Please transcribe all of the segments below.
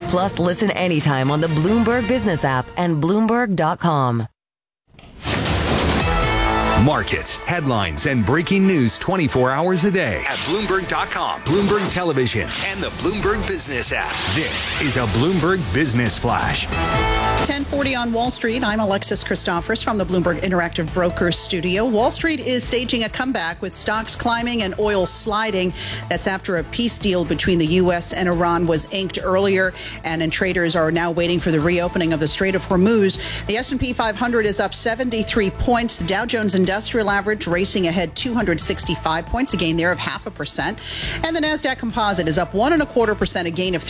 Plus, listen anytime on the Bloomberg Business app and Bloomberg.com. Markets, headlines, and breaking news 24 hours a day at Bloomberg.com, Bloomberg Television, and the Bloomberg Business app. This is a Bloomberg Business Flash. 10:40 on Wall Street. I'm Alexis Christophers from the Bloomberg Interactive Brokers studio. Wall Street is staging a comeback with stocks climbing and oil sliding. That's after a peace deal between the U.S. and Iran was inked earlier, and traders are now waiting for the reopening of the Strait of Hormuz. The S&P 500 is up 73 points. The Dow Jones Industrial Average racing ahead 265 points, a gain there of 0.5%. And the NASDAQ Composite is up 1.25%, a gain of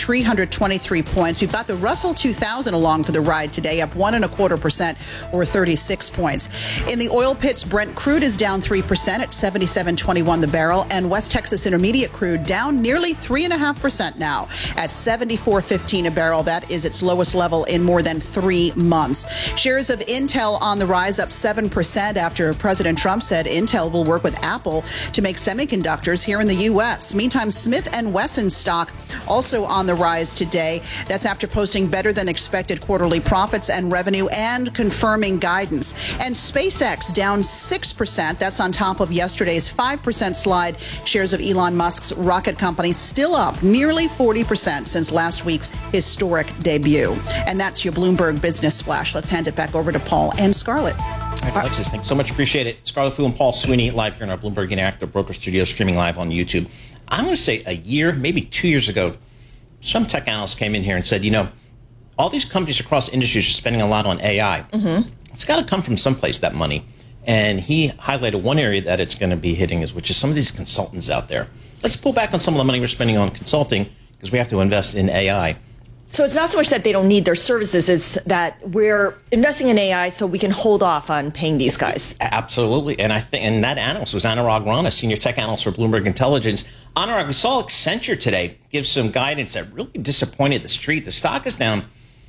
323 points. We've got the Russell 2000 along for the ride today, up 1.25% or 36 points. In the oil pits, Brent crude is down 3% at $77.21 the barrel, and West Texas Intermediate crude down nearly 3.5% now at $74.15 a barrel. That is its lowest level in more than 3 months. Shares of Intel on the rise, up 7% after President Trump said Intel will work with Apple to make semiconductors here in the U.S. Meantime, Smith & Wesson stock also on the rise today. That's after posting better than expected quarterly profits and revenue and confirming guidance. And SpaceX down 6%. That's on top of yesterday's 5% slide. Shares of Elon Musk's rocket company still up nearly 40% since last week's historic debut. And that's your Bloomberg Business Flash. Let's hand it back over to Paul and Scarlett. All right, Alexis, thanks so much. Appreciate it. Scarlett Fu and Paul Sweeney live here in our Bloomberg Interactive Broker Studio, streaming live on YouTube. I'm going to say a year, maybe 2 years ago, some tech analysts came in here and said, all these companies across industries are spending a lot on AI. Mm-hmm. It's got to come from someplace, that money. And he highlighted one area that it's going to be hitting, which is some of these consultants out there. Let's pull back on some of the money we're spending on consulting because we have to invest in AI. So it's not so much that they don't need their services, it's that we're investing in AI so we can hold off on paying these guys. Absolutely. And I think, and that analyst was Anurag Rana, senior tech analyst for Bloomberg Intelligence. Anurag, we saw Accenture today give some guidance that really disappointed the street. The stock is down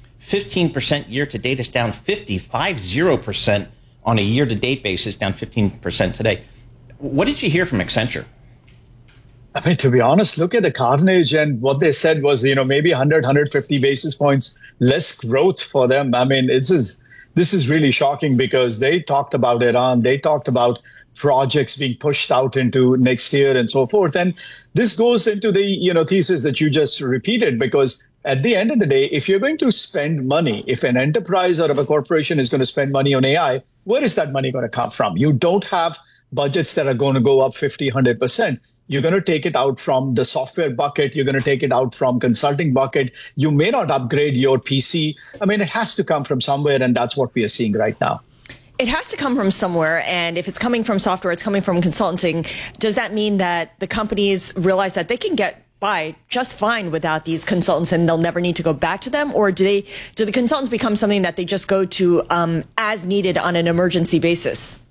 15% year to date. It's down 50% on a year to date basis, down 15% today. What did you hear from Accenture? I mean, to be honest, look at the carnage, and what they said was, maybe 100, 150 basis points less growth for them. I mean, this is really shocking because they talked about Iran. They talked about projects being pushed out into next year and so forth. And this goes into the, thesis that you just repeated, because at the end of the day, if you're going to spend money, if an enterprise or if a corporation is going to spend money on AI, where is that money going to come from? You don't have budgets that are going to go up 50, 100%. You're going to take it out from the software bucket. You're going to take it out from consulting bucket. You may not upgrade your PC. I mean, it has to come from somewhere, and that's what we are seeing right now. It has to come from somewhere, and if it's coming from software, it's coming from consulting. Does that mean that the companies realize that they can get by just fine without these consultants and they'll never need to go back to them? Or do the consultants become something that they just go to as needed on an emergency basis?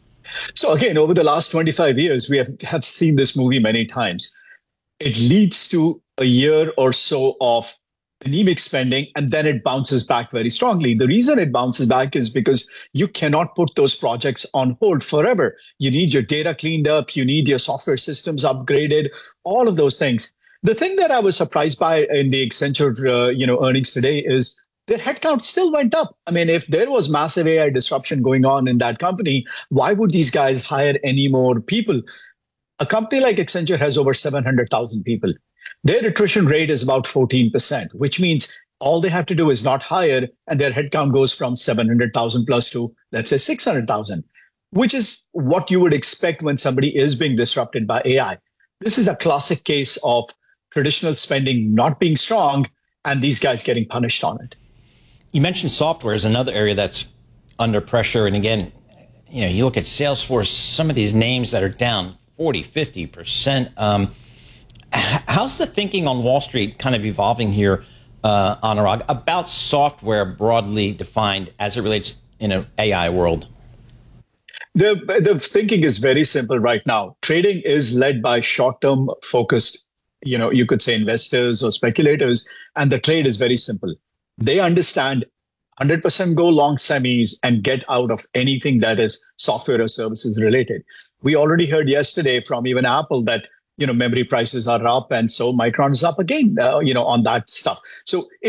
So again, over the last 25 years, we have seen this movie many times. It leads to a year or so of anemic spending, and then it bounces back very strongly. The reason it bounces back is because you cannot put those projects on hold forever. You need your data cleaned up. You need your software systems upgraded, all of those things. The thing that I was surprised by in the Accenture earnings today is their headcount still went up. I mean, if there was massive AI disruption going on in that company, why would these guys hire any more people? A company like Accenture has over 700,000 people. Their attrition rate is about 14%, which means all they have to do is not hire, and their headcount goes from 700,000 plus to, let's say, 600,000, which is what you would expect when somebody is being disrupted by AI. This is a classic case of traditional spending not being strong and these guys getting punished on it. You mentioned software is another area that's under pressure. And again, you look at Salesforce, some of these names that are down 40, 50%. How's the thinking on Wall Street kind of evolving here, Anurag, about software broadly defined as it relates in an AI world? The thinking is very simple right now. Trading is led by short-term focused, you could say investors or speculators, and the trade is very simple. They understand 100% go long semis and get out of anything that is software or services related. We already heard yesterday from even Apple that, memory prices are up, and so Micron is up again, on that stuff. So